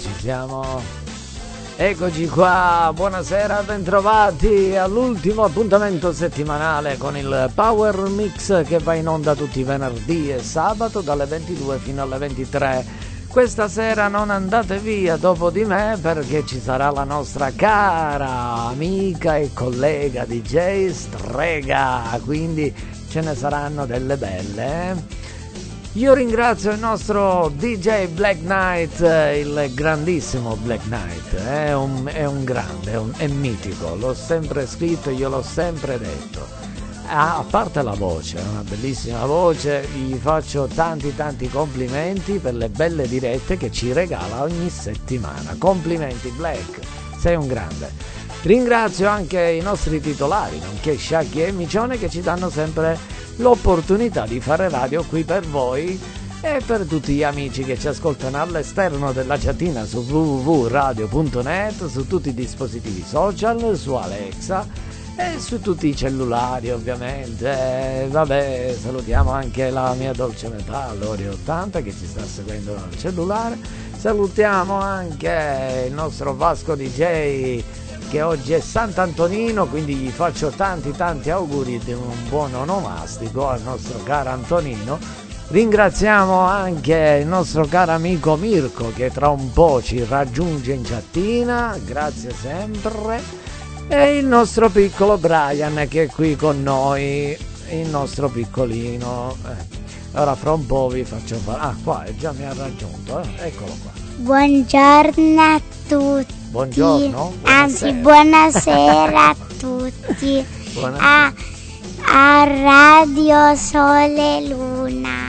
ci siamo. Eccoci qua, buonasera, bentrovati all'ultimo appuntamento settimanale con il Power Mix che va in onda tutti i venerdì e sabato dalle 22 fino alle 23. Questa sera non andate via dopo di me perché ci sarà la nostra cara amica e collega DJ Strega, quindi ce ne saranno delle belle. Io ringrazio il nostro DJ Black Knight, il grandissimo Black Knight, è un grande, è mitico, l'ho sempre scritto, io l'ho sempre detto. A parte la voce, è una bellissima voce, gli faccio tanti complimenti per le belle dirette che ci regala ogni settimana. Complimenti Black, sei un grande. Ringrazio anche i nostri titolari, nonché Sciacchi e Micione, che ci danno sempre l'opportunità di fare radio qui per voi e per tutti gli amici che ci ascoltano all'esterno della ciatina su www.radio.net, su tutti i dispositivi social, su Alexa e su tutti i cellulari ovviamente. Vabbè, salutiamo anche la mia dolce metà, Lori 80, che ci sta seguendo dal cellulare. Salutiamo anche il nostro Vasco DJ, che oggi è Sant'Antonino, quindi gli faccio tanti auguri di un buon onomastico al nostro caro Antonino. Ringraziamo anche il nostro caro amico Mirko, che tra un po' ci raggiunge in chattina, grazie sempre, e il nostro piccolo Brian che è qui con noi, il nostro piccolino. Ora fra un po' vi faccio fare. Qua già mi ha raggiunto, eccolo qua. Buongiorno a tutti. Buongiorno, anzi buonasera a tutti. A Radio Sole Luna.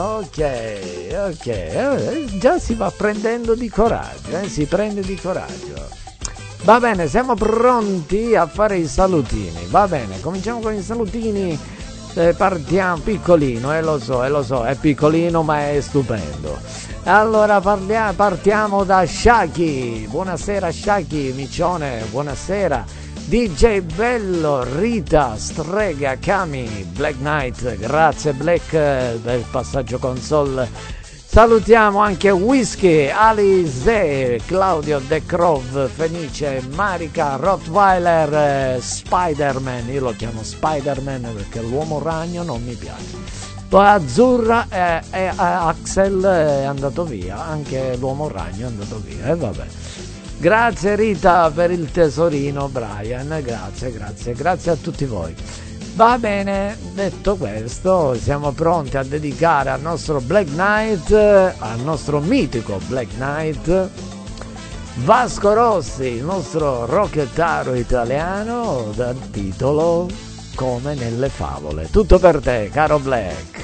Ok, già si va prendendo di coraggio, si prende di coraggio. Va bene, siamo pronti a fare i salutini. Va bene, cominciamo con i salutini. Partiamo piccolino, lo so, è piccolino ma è stupendo. Allora partiamo da Sciacchi. Buonasera Sciacchi, Micione, buonasera. DJ Bello, Rita, Strega, Cami, Black Knight, grazie Black per il passaggio console. Salutiamo anche Whisky, Alice, Claudio De Crov, Fenice, Marica, Rottweiler, Spider-Man, io lo chiamo Spider-Man perché l'uomo ragno non mi piace. Poi Azzurra e Axel è andato via, anche l'uomo ragno è andato via, e vabbè. Grazie Rita per il tesorino, Brian, grazie a tutti voi. Va bene, detto questo, siamo pronti a dedicare al nostro Black Knight, al nostro mitico Black Knight, Vasco Rossi, il nostro rockettaro italiano, dal titolo Come nelle favole. Tutto per te, caro Black.